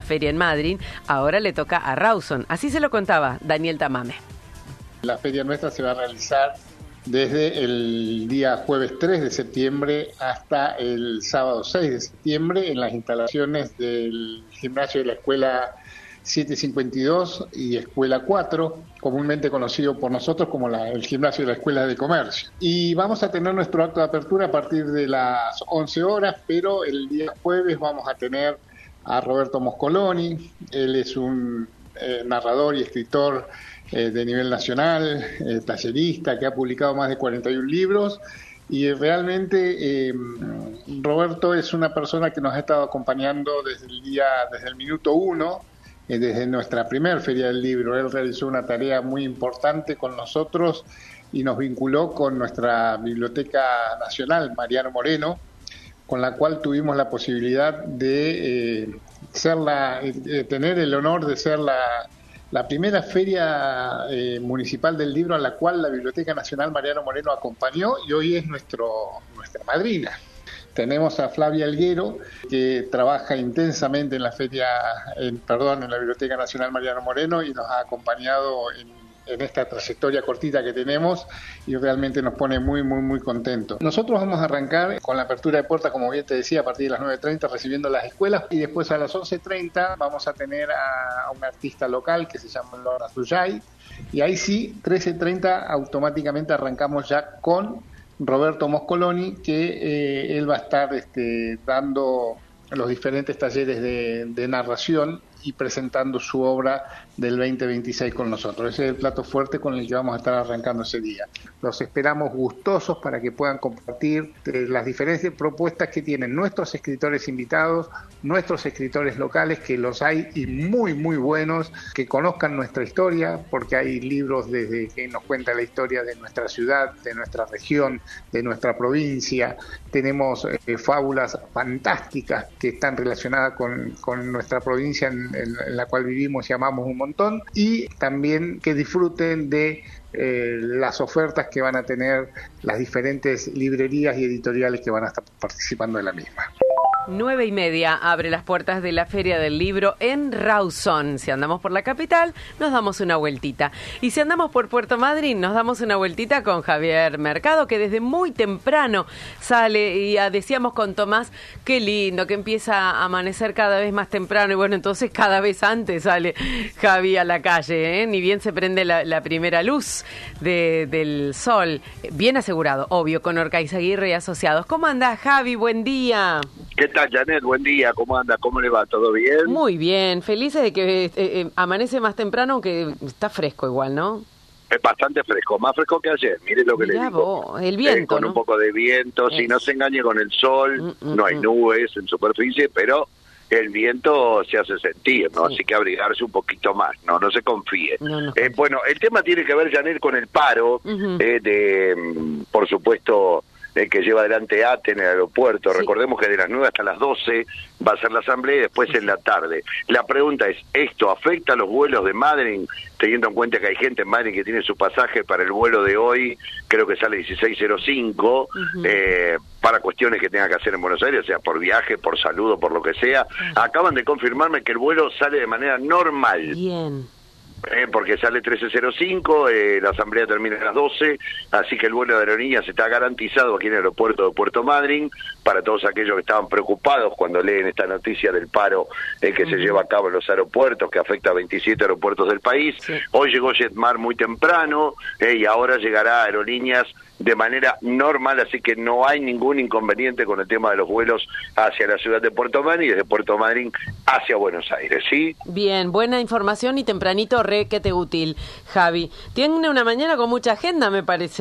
feria en Madrid, ahora le toca a Rawson. Así se lo contaba Daniel Tamame. La feria nuestra se va a realizar desde el día jueves 3 de septiembre hasta el sábado 6 de septiembre en las instalaciones del gimnasio de la Escuela 752 y Escuela 4, comúnmente conocido por nosotros como el gimnasio de la Escuela de Comercio. Y vamos a tener nuestro acto de apertura a partir de las 11 horas, pero el día jueves vamos a tener a Roberto Moscoloni. Él es un narrador y escritor de nivel nacional, tallerista, que ha publicado más de 41 libros, y realmente Roberto es una persona que nos ha estado acompañando desde el minuto 1, desde nuestra primer feria del libro. Él realizó una tarea muy importante con nosotros y nos vinculó con nuestra Biblioteca Nacional, Mariano Moreno, con la cual tuvimos la posibilidad de tener el honor de ser la primera feria municipal del libro a la cual la Biblioteca Nacional Mariano Moreno acompañó, y hoy es nuestra madrina. Tenemos a Flavia Alguero, que trabaja intensamente en la Biblioteca Nacional Mariano Moreno, y nos ha acompañado en esta trayectoria cortita que tenemos, y realmente nos pone muy, muy, muy contentos. Nosotros vamos a arrancar con la apertura de puertas, como bien te decía, a partir de las 9:30, recibiendo las escuelas, y después a las 11:30 vamos a tener a un artista local que se llama Laura Suyay, y ahí sí, 13:30 automáticamente arrancamos ya con Roberto Moscoloni, que él va a estar dando los diferentes talleres de narración y presentando su obra del 2026 con nosotros. Ese es el plato fuerte con el que vamos a estar arrancando ese día. Los esperamos gustosos para que puedan compartir las diferentes propuestas que tienen nuestros escritores invitados, nuestros escritores locales, que los hay y muy, muy buenos, que conozcan nuestra historia, porque hay libros desde que nos cuenta la historia de nuestra ciudad, de nuestra región, de nuestra provincia. Tenemos fábulas fantásticas que están relacionadas con nuestra provincia en la cual vivimos y amamos un montón, y también que disfruten de las ofertas que van a tener las diferentes librerías y editoriales que van a estar participando de la misma. 9:30 abre las puertas de la Feria del Libro en Rawson. Si andamos por la capital, nos damos una vueltita. Y si andamos por Puerto Madryn, nos damos una vueltita con Javier Mercado, que desde muy temprano sale, y decíamos con Tomás, qué lindo, que empieza a amanecer cada vez más temprano, y bueno, entonces cada vez antes sale Javi a la calle, ¿eh? Ni bien se prende la primera luz del sol. Bien asegurado, obvio, con Orcaizaguirre y Asociados. ¿Cómo anda, Javi? Buen día. ¿Qué tal, Janet? Buen día, ¿cómo anda? ¿Cómo le va? ¿Todo bien? Muy bien, felices de que amanece más temprano, aunque está fresco igual, ¿no? Es bastante fresco, más fresco que ayer, mire lo que le digo. Vos, el viento, con ¿no? un poco de viento, si no se engañe con el sol, no hay nubes en superficie, pero el viento se hace sentir, ¿no? Sí. Así que abrigarse un poquito más, no se confíe. No. Bueno, el tema tiene que ver, Janet, con el paro por supuesto, que lleva adelante ATE en el aeropuerto. Sí. Recordemos que de las 9 hasta las 12 va a ser la asamblea y después en la tarde. La pregunta es, ¿esto afecta a los vuelos de Madryn? Teniendo en cuenta que hay gente en Madryn que tiene su pasaje para el vuelo de hoy, creo que sale 16:05, para cuestiones que tenga que hacer en Buenos Aires, sea por viaje, por salud o por lo que sea. Acaban de confirmarme que el vuelo sale de manera normal. Bien. Porque sale 13:05, la asamblea termina a las 12, así que el vuelo de aerolíneas está garantizado aquí en el aeropuerto de Puerto Madryn, para todos aquellos que estaban preocupados cuando leen esta noticia del paro que se lleva a cabo en los aeropuertos, que afecta a 27 aeropuertos del país. Sí. Hoy llegó Jetmar muy temprano, y ahora llegará a aerolíneas de manera normal, así que no hay ningún inconveniente con el tema de los vuelos hacia la ciudad de Puerto Madryn y desde Puerto Madryn hacia Buenos Aires, ¿sí? Bien, buena información y tempranito requete útil, Javi. Tiene una mañana con mucha agenda, me parece.